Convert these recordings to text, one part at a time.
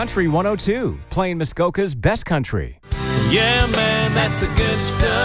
Country 102, playing Muskoka's best country. Yeah, man, that's the good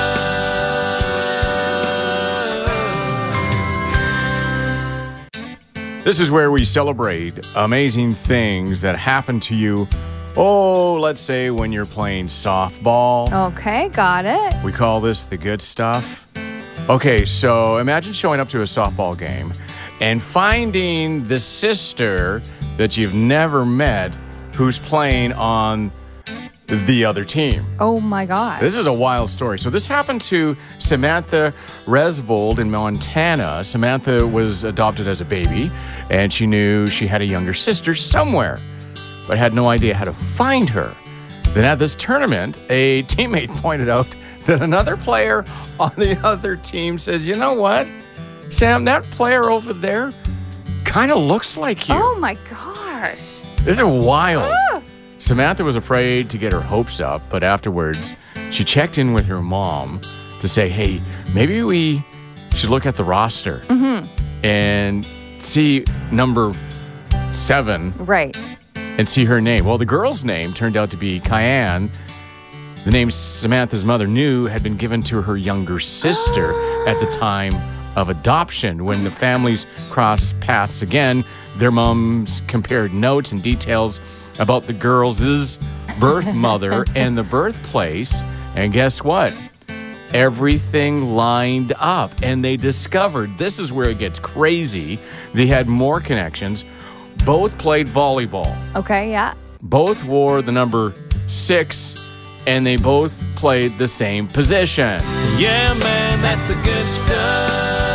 stuff. This is where we celebrate amazing things that happen to you. Oh, let's say when you're playing softball. Okay, got it. We call this the good stuff. Okay, so imagine showing up to a softball game and finding the sister that you've never met who's playing on the other team. Oh, my God. This is a wild story. So this happened to Samantha Resvold in Montana. Samantha was adopted as a baby, and she knew she had a younger sister somewhere, but had no idea how to find her. Then at this tournament, a teammate pointed out that another player on the other team says, you know what, Sam, that player over there kind of looks like you. Oh, my gosh. This is wild. Samantha was afraid to get her hopes up, but afterwards, she checked in with her mom to say, hey, maybe we should look at the roster and see number 7. Right. And see her name. Well, the girl's name turned out to be Kyan. The name Samantha's mother knew had been given to her younger sister at the time of adoption. When the families crossed paths again, their moms compared notes and details about the girls' birth mother and the birthplace. And guess what? Everything lined up. And they discovered, this is where it gets crazy, they had more connections. Both played volleyball. Okay, yeah. Both wore the number 6, and they both played the same position. Yeah, man, that's the good stuff.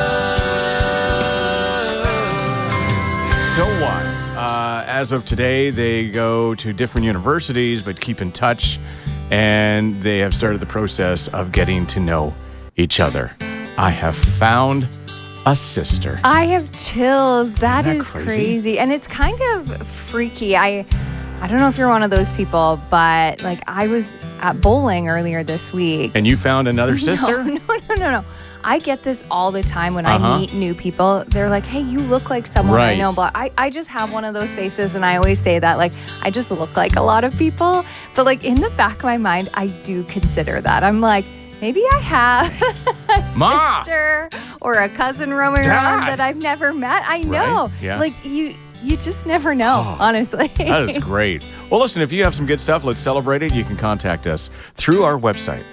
So what? As of today, they go to different universities, but keep in touch, and they have started the process of getting to know each other. I have found a sister. I have chills. That Isn't is that crazy. And it's kind of freaky. I don't know if you're one of those people, but like I was at bowling earlier this week. And you found another sister? No. I get this all the time when I meet new people. They're like, hey, you look like someone I know. But I just have one of those faces, and I always say that, like, I just look like a lot of people. But like in the back of my mind, I do consider that. I'm like, maybe I have a sister or a cousin roaming around that I've never met. I know. Right? Yeah. Like, you just never know, honestly. That is great. Well, listen, if you have some good stuff, let's celebrate it. You can contact us through our website.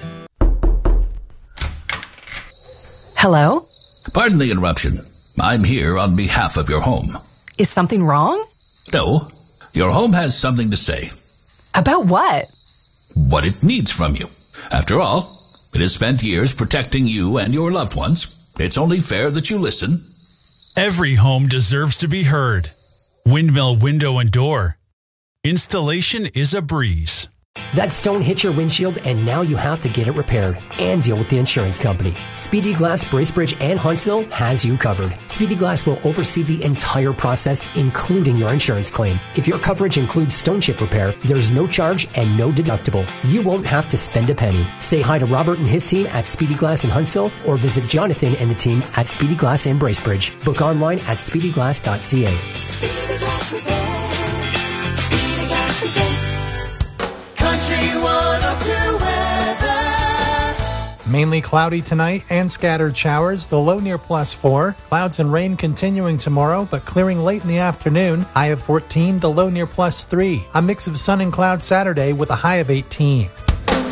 Hello? Pardon the interruption. I'm here on behalf of your home. Is something wrong? No. Your home has something to say. About what? What it needs from you. After all, it has spent years protecting you and your loved ones. It's only fair that you listen. Every home deserves to be heard. Windmill Window and Door. Installation is a breeze. That stone hit your windshield, and now you have to get it repaired and deal with the insurance company. Speedy Glass, Bracebridge, and Huntsville has you covered. Speedy Glass will oversee the entire process, including your insurance claim. If your coverage includes stone chip repair, there's no charge and no deductible. You won't have to spend a penny. Say hi to Robert and his team at Speedy Glass in Huntsville, or visit Jonathan and the team at Speedy Glass in Bracebridge. Book online at speedyglass.ca. Speedy Glass Repair. Speedy Glass Repair. Country 102 weather. Mainly cloudy tonight and scattered showers. The low near +4. Clouds and rain continuing tomorrow, but clearing late in the afternoon. High of 14. The low near +3. A mix of sun and cloud Saturday with a high of 18.